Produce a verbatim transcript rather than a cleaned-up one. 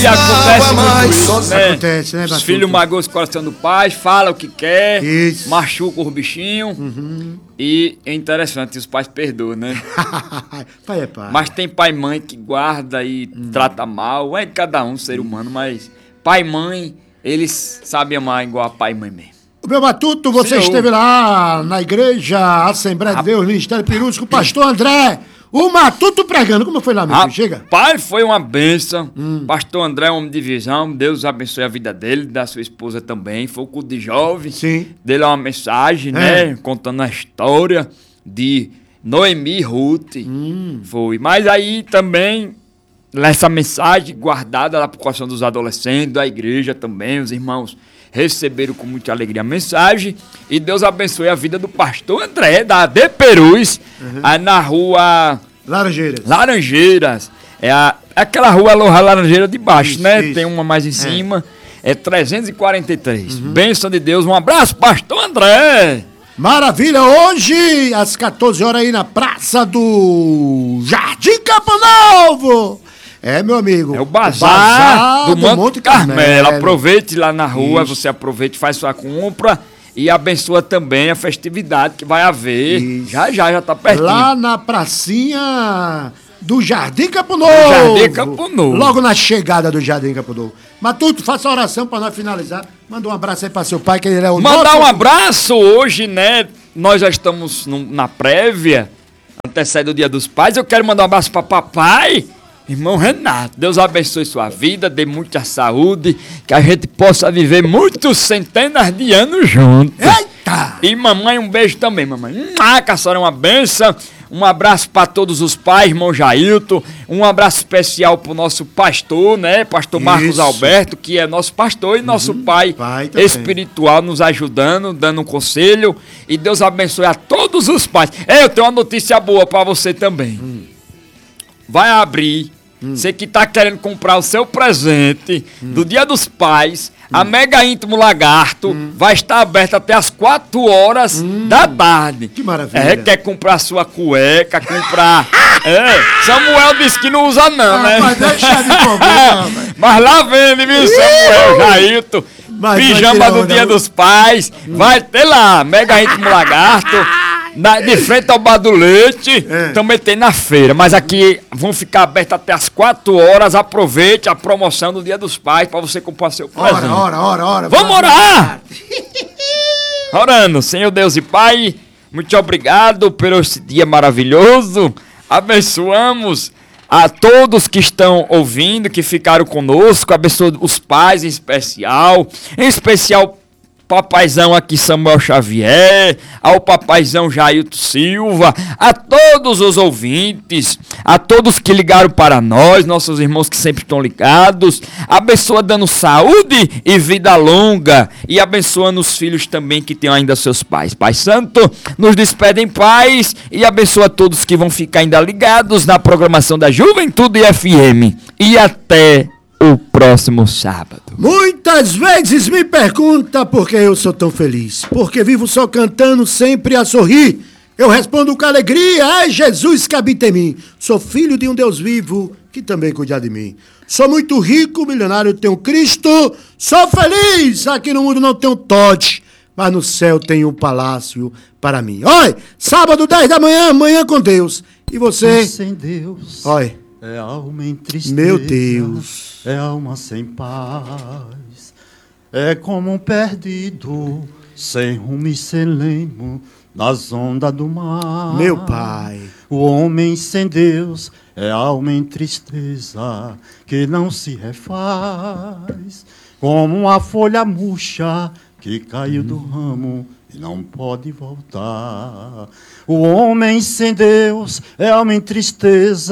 aí acontece mais muito isso, né? Acontece, né, Os filhos magoam o coração do pai, fala o que quer, Isso. machuca os bichinhos. Uhum. E é interessante, os pais perdoam, né? Pai é pai. Mas tem pai e mãe que guarda e hum. trata mal. É de cada um, ser humano, mas pai e mãe, eles sabem amar igual a pai e mãe mesmo. O meu Matuto, você Senhor. esteve lá na igreja Assembleia de Deus, Ministério Pirus, com o pastor André. O Matuto pregando. Como foi lá, meu filho? Chega. Pai, foi uma bênção. Hum. Pastor André é um homem de visão. Deus abençoe a vida dele, da sua esposa também. Foi o culto de jovem. Sim. Dele é uma mensagem, É. né? Contando a história de Noemi e Ruth. Hum. Foi. Mas aí também, essa mensagem guardada lá por coração dos adolescentes, da igreja também, os irmãos receberam com muita alegria a mensagem. E Deus abençoe a vida do pastor André, da De Perus, uhum. aí na rua Laranjeiras. Laranjeiras. É a, aquela rua Laranjeira de baixo, Isso, né? isso. Tem uma mais em cima. É, é trezentos e quarenta e três. Uhum. Bênção de Deus. Um abraço, pastor André. Maravilha. Hoje, às quatorze horas aí na Praça do Jardim Campo Novo. É, meu amigo. É o bazar, o bazar do, do Monte, Monte Carmelo. Carmelo. Aproveite lá na rua, Isso. você aproveite, faz sua compra e abençoa também a festividade que vai haver. Isso. Já, já, já tá pertinho. Lá na pracinha do Jardim Campo Novo. Jardim Campo Novo. Logo na chegada do Jardim Campo Novo. Matuto, faça a oração para nós finalizar. Manda um abraço aí para seu pai, que ele é o Mandar nosso... um abraço hoje, né? Nós já estamos no, na prévia, antecede o Dia dos Pais. Eu quero mandar um abraço para papai. Irmão Renato, Deus abençoe sua vida, dê muita saúde, que a gente possa viver muitos centenas de anos juntos. Eita! E mamãe, um beijo também, mamãe. Ah, que a senhora é uma benção. Um abraço para todos os pais, irmão Jailton. Um abraço especial pro nosso pastor, né? Pastor Marcos Isso. Alberto, que é nosso pastor e nosso Uhum, pai, pai também. espiritual, nos ajudando, dando um conselho. E Deus abençoe a todos os pais. É, eu tenho uma notícia boa para você também. Hum. Vai abrir. Hum. Você que tá querendo comprar o seu presente hum. do Dia dos Pais, hum. a Mega Íntimo Lagarto hum. vai estar aberta até as quatro horas hum. da tarde. Que maravilha. É, quer comprar sua cueca, comprar... é, Samuel disse que não usa não, ah, né? Mas deixa de problema, mas lá vende, viu, Samuel, Jailton. Mas Pijama do onda, Dia dos Pais. Hum. Vai ter lá, Mega Íntimo Lagarto. Na, de frente ao Bar do Leite, é. também tem na feira, mas aqui vão ficar abertos até as quatro horas. Aproveite a promoção do Dia dos Pais para você comprar seu presente. Ora, ora, ora, ora. Vamos orar! Orando, Senhor Deus e Pai, muito obrigado por esse dia maravilhoso. Abençoamos a todos que estão ouvindo, que ficaram conosco. Abençoa os pais em especial, em especial papaizão aqui Samuel Xavier, ao papaizão Jailton Silva, a todos os ouvintes, a todos que ligaram para nós, nossos irmãos que sempre estão ligados. Abençoa dando saúde e vida longa, e abençoando os filhos também que têm ainda seus pais. Pai Santo, nos despede em paz e abençoa todos que vão ficar ainda ligados na programação da Juventude F M. E até o próximo sábado. Muitas vezes me pergunta por que eu sou tão feliz. Porque vivo só cantando, sempre a sorrir. Eu respondo com alegria: é Jesus que habita em mim. Sou filho de um Deus vivo que também cuida de mim. Sou muito rico, milionário, tenho Cristo. Sou feliz, aqui no mundo não tenho Todd, mas no céu tem um palácio para mim. Oi, sábado, dez da manhã, manhã com Deus. E você? Sem Deus. Oi. É alma em tristeza. Meu Deus. É alma sem paz. É como um perdido, sem rumo e sem leme, nas ondas do mar. Meu Pai. O homem sem Deus é alma em tristeza, que não se refaz. Como uma folha murcha que caiu do ramo e não pode voltar. O homem sem Deus é alma em tristeza,